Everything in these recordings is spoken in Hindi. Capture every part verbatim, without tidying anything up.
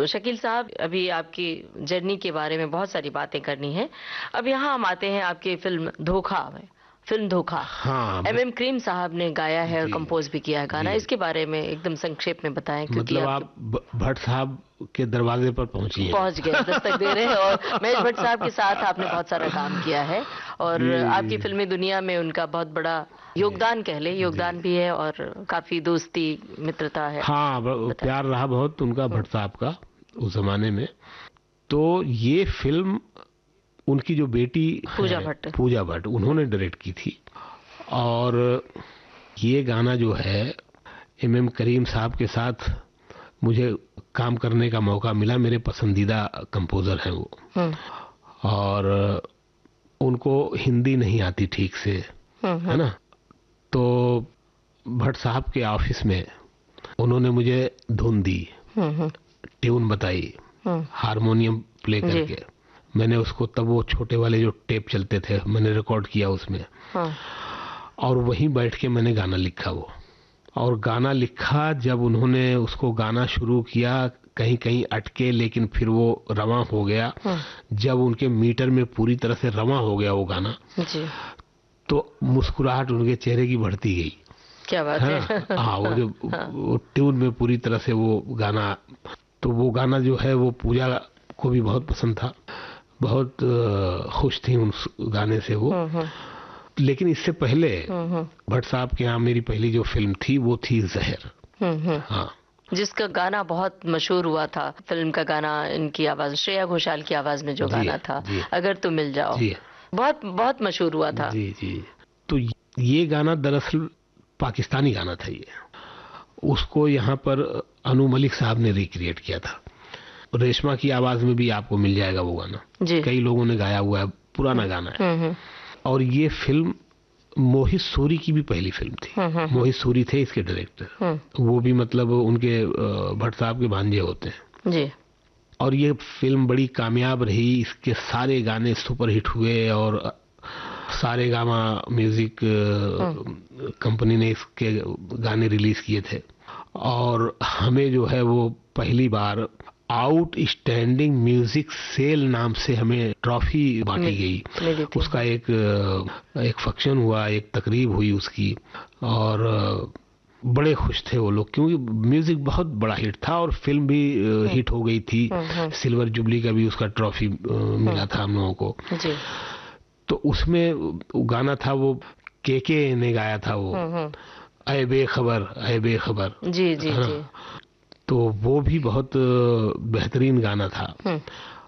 शकील साहब, अभी आपकी जर्नी के बारे में बहुत सारी बातें करनी है। अब यहाँ हम आते हैं आपकी फिल्म धोखा में। फिल्म धोखा हाँ, एम एम करीम साहब ने गाया है और जी, कंपोज भी किया है गाना। जी। इसके बारे में एकदम संक्षेप में बताएं, क्योंकि मतलब आपके आप भ- भट्ट साहब के दरवाजे पर पहुंची हैं। पहुंच गए, दस्तक दे रहे हैं। और महेश भट्ट साहब के साथ आपने बहुत सारा काम किया है और जी, आपकी जी, फिल्मी दुनिया में उनका बहुत बड़ा योगदान, कह ले योगदान जी। भी है और काफी दोस्ती मित्रता है। हाँ, ब- बताएं। प्यार रहा बहुत उनका हम्म, भट्ट साहब का उस जमाने में। तो ये फिल्म उनकी जो बेटी पूजा है भट्ट। पूजा भट्ट, उन्होंने डायरेक्ट की थी। और ये गाना जो है एम एम करीम साहब के साथ मुझे काम करने का मौका मिला। मेरे पसंदीदा कंपोजर हैं वो। हम्म, और उनको हिंदी नहीं आती ठीक से, हम्म, है ना। तो भट्ट साहब के ऑफिस में उन्होंने मुझे धुन दी, हम्म, हम्म, ट्यून बताई, हम्म, हारमोनियम प्ले जी, करके। मैंने उसको, तब वो छोटे वाले जो टेप चलते थे, मैंने रिकॉर्ड किया उसमें। हाँ, और वहीं बैठ के मैंने गाना लिखा वो। और गाना लिखा, जब उन्होंने उसको गाना शुरू किया, कहीं कहीं अटके, लेकिन फिर वो रवां हो गया। हम्म, जब उनके मीटर में पूरी तरह से रवां हो गया वो गाना, जी, तो मुस्कुराहट उनके चेहरे की बढ़ती गई। क्या बात है है। ना? हाँ, वो जो हाँ, वो ट्यून में पूरी तरह से वो गाना, तो वो गाना जो है वो पूजा को भी बहुत पसंद था। बहुत अ, खुश थी उस गाने से वो। हम्म, हम्म, लेकिन इससे पहले हम्म, हम्म, भट्ट साहब के यहाँ मेरी पहली जो फिल्म थी वो थी जहर। हम्म, हम्म, हाँ, जिसका गाना बहुत मशहूर हुआ था। फिल्म का गाना, इनकी आवाज, श्रेया घोषाल की आवाज में जो जी, गाना था, जी, अगर तुम मिल जाओ, जी, बहुत बहुत मशहूर हुआ था। जी, जी। तो ये गाना दरअसल पाकिस्तानी गाना था ये। उसको यहाँ पर अनु मलिक साहब ने रिक्रिएट किया था। रेशमा की आवाज में भी आपको मिल जाएगा वो गाना। जी, कई लोगों ने गाया हुआ है, पुराना गाना है। हम्म, हम्म, और ये फिल्म मोहित सूरी की भी पहली फिल्म थी। हम्म, हम्म, मोहित सूरी थे इसके डायरेक्टर। हम्म, वो भी मतलब उनके अ, भट्ट साहब के भांजे होते हैं। जी, और ये फिल्म बड़ी कामयाब रही। इसके सारे गाने सुपरहिट हुए और सारे गामा म्यूजिक हम्म, अ, कंपनी ने इसके गाने रिलीज किए थे। और हमें जो है वो पहली बार आउटस्टैंडिंग म्यूजिक सेल नाम से हमें ट्रॉफी बांटी मिल- गई। मिली थी। उसका एक अ, एक फंक्शन हुआ, एक तकरीब हुई उसकी। और अ, बड़े खुश थे वो लोग, क्योंकि म्यूजिक बहुत बड़ा हिट था और फिल्म भी अ, हिट हो गई थी। हम्म, हम्म, सिल्वर जुबली का भी उसका ट्रॉफी अ, मिला था हम लोगों को। जी, तो उसमें वो गाना था, वो केके ने गाया था वो, हम्म, हम्म, ऐ बेखबर ऐ बेखबर, जी, जी, है ना। जी, तो वो भी बहुत अ, बेहतरीन गाना था। हम्म,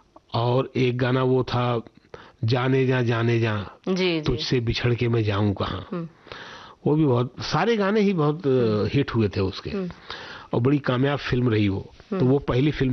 और एक गाना वो था, जाने जा जाने जा, जी, जी, तुझसे बिछड़ के मैं जाऊं कहाँ। हम्म, वो भी बहुत, सारे गाने ही बहुत अ, हिट हुए थे उसके। हम्म, और बड़ी कामयाब फिल्म रही वो। तो हम्म। वो पहली फिल्म